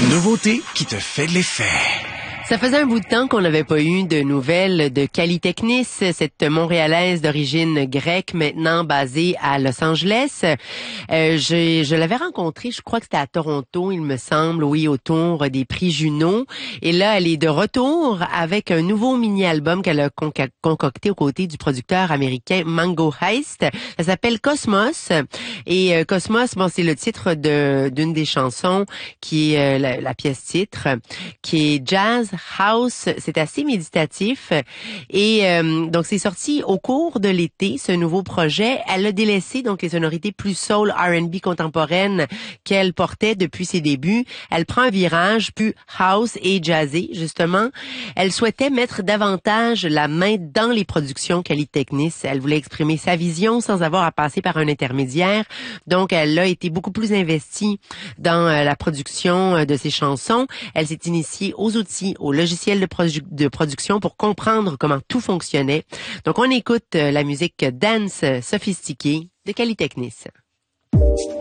Une nouveauté qui te fait de l'effet. Ça faisait un bout de temps qu'on n'avait pas eu de nouvelles de Calitechnis, cette Montréalaise d'origine grecque, maintenant basée à Los Angeles. Je l'avais rencontrée, je crois que c'était à Toronto, il me semble, oui, autour des prix Juno. Et là, elle est de retour avec un nouveau mini-album qu'elle a concocté aux côtés du producteur américain Mango Heist. Ça s'appelle Cosmos. Et Cosmos, bon, c'est le titre d'une des chansons qui est la pièce titre, qui est jazz house. C'est assez méditatif. Et donc, c'est sorti au cours de l'été, ce nouveau projet. Elle a délaissé donc les sonorités plus soul R&B contemporaines qu'elle portait depuis ses débuts. Elle prend un virage plus house et jazzé, justement. Elle souhaitait mettre davantage la main dans les productions Calitechnis. Elle voulait exprimer sa vision sans avoir à passer par un intermédiaire. Donc, elle a été beaucoup plus investie dans la production de ses chansons. Elle s'est initiée aux outils, aux logiciels de production pour comprendre comment tout fonctionnait. Donc, on écoute la musique dance sophistiquée de Calitechnis.